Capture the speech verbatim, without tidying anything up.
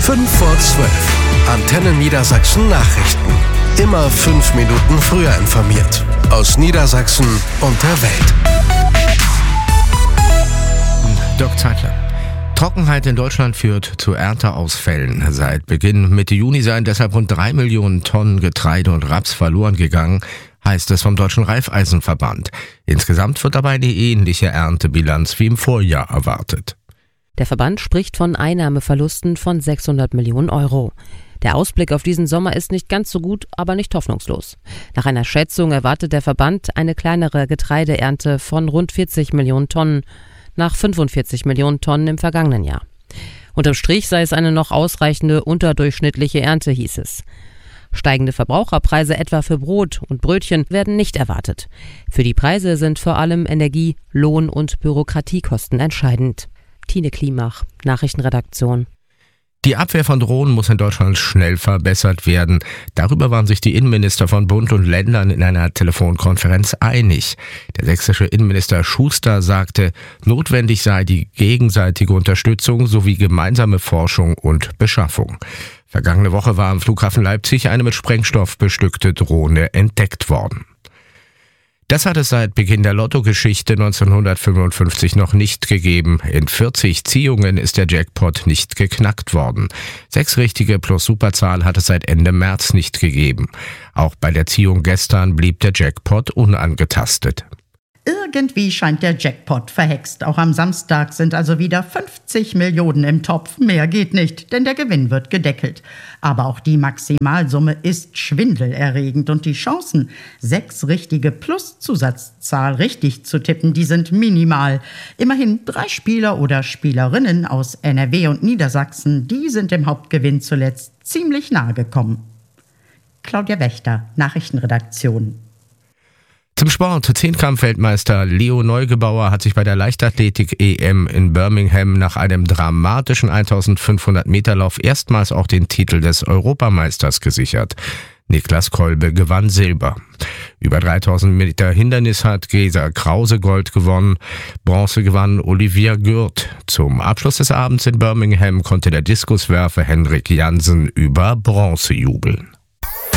fünf vor zwölf. Antenne Niedersachsen Nachrichten. Immer fünf Minuten früher informiert. Aus Niedersachsen und der Welt. Dirk Zeitler. Trockenheit in Deutschland führt zu Ernteausfällen. Seit Beginn Mitte Juni seien deshalb rund drei Millionen Tonnen Getreide und Raps verloren gegangen, heißt es vom Deutschen Raiffeisenverband. Insgesamt wird dabei eine ähnliche Erntebilanz wie im Vorjahr erwartet. Der Verband spricht von Einnahmeverlusten von sechshundert Millionen Euro. Der Ausblick auf diesen Sommer ist nicht ganz so gut, aber nicht hoffnungslos. Nach einer Schätzung erwartet der Verband eine kleinere Getreideernte von rund vierzig Millionen Tonnen, nach fünfundvierzig Millionen Tonnen im vergangenen Jahr. Unterm Strich sei es eine noch ausreichende unterdurchschnittliche Ernte, hieß es. Steigende Verbraucherpreise etwa für Brot und Brötchen werden nicht erwartet. Für die Preise sind vor allem Energie-, Lohn- und Bürokratiekosten entscheidend. Tine Klimach, Nachrichtenredaktion. Die Abwehr von Drohnen muss in Deutschland schnell verbessert werden. Darüber waren sich die Innenminister von Bund und Ländern in einer Telefonkonferenz einig. Der sächsische Innenminister Schuster sagte, notwendig sei die gegenseitige Unterstützung sowie gemeinsame Forschung und Beschaffung. Vergangene Woche war am Flughafen Leipzig eine mit Sprengstoff bestückte Drohne entdeckt worden. Das hat es seit Beginn der Lottogeschichte neunzehnhundertfünfundfünfzig noch nicht gegeben. In vierzig Ziehungen ist der Jackpot nicht geknackt worden. Sechs richtige plus Superzahl hat es seit Ende März nicht gegeben. Auch bei der Ziehung gestern blieb der Jackpot unangetastet. Irgendwie scheint der Jackpot verhext. Auch am Samstag sind also wieder fünfzig Millionen im Topf. Mehr geht nicht, denn der Gewinn wird gedeckelt. Aber auch die Maximalsumme ist schwindelerregend und die Chancen, sechs richtige plus Zusatzzahl richtig zu tippen, die sind minimal. Immerhin drei Spieler oder Spielerinnen aus N R W und Niedersachsen, die sind dem Hauptgewinn zuletzt ziemlich nahe gekommen. Claudia Wächter, Nachrichtenredaktion. Zum Sport. Zehnkampf-Weltmeister Leo Neugebauer hat sich bei der Leichtathletik-E M in Birmingham nach einem dramatischen eintausendfünfhundert Meter Lauf erstmals auch den Titel des Europameisters gesichert. Niklas Kolbe gewann Silber. Über dreitausend Meter Hindernis hat Gesa Krause Gold gewonnen. Bronze gewann Olivia Gürt. Zum Abschluss des Abends in Birmingham konnte der Diskuswerfer Henrik Jansen über Bronze jubeln.